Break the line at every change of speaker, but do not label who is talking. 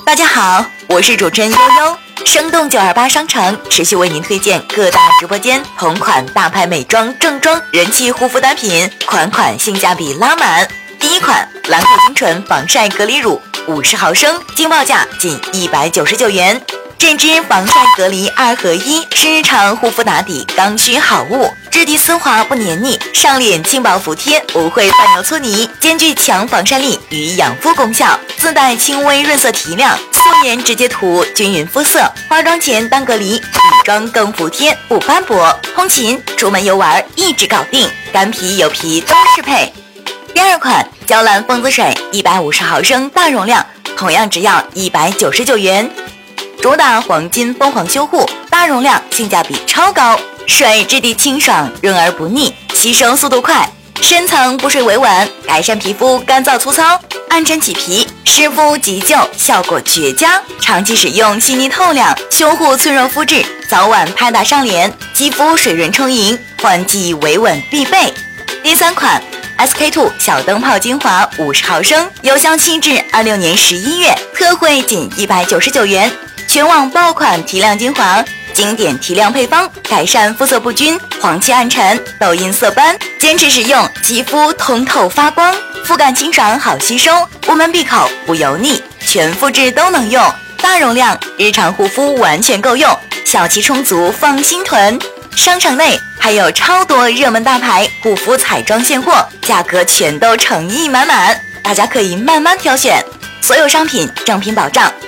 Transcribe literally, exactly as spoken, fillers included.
大家好，我是主持人悠悠，生动九二八商城持续为您推荐各大直播间同款大牌美妆、正装、人气护肤单品，款款性价比拉满。第一款兰蔻精纯防晒隔离乳，五十毫升，惊报价仅一百九十九元。这支防晒隔离二合一是日常护肤打底刚需好物，质地丝滑不黏腻，上脸轻薄服帖，不会泛油粗泥，兼具强防晒力与养肤功效，自带轻微润色提亮，素颜直接涂均匀肤色，化妆前当隔离，女妆更服帖不斑驳，通勤出门游玩一直搞定，干皮油皮都适配。第二款娇兰蜂子水一百五十毫升大容量，同样只要一百九十九元。主打黄金凤凰修护，大容量，性价比超高。水质地清爽，润而不腻，吸收速度快，深层补水维稳，改善皮肤干燥粗糙、暗沉起皮、湿敷急救，效果绝佳。长期使用细腻透亮，修护脆弱肤质，早晚拍打上脸，肌肤水润充盈，换季维稳必备。第三款 S K two 小灯泡精华五十毫升，有效期至二六年十一月，特惠仅一百九十九元。全网爆款提亮精华，经典提亮配方，改善肤色不均、黄气暗沉、痘印色斑，坚持使用，肌肤通透发光，肤感清爽好吸收，无门闭口不油腻，全肤质都能用，大容量，日常护肤完全够用，小气充足放心囤。商场内还有超多热门大牌护肤彩妆现货，价格全都诚意满满，大家可以慢慢挑选，所有商品正品保障。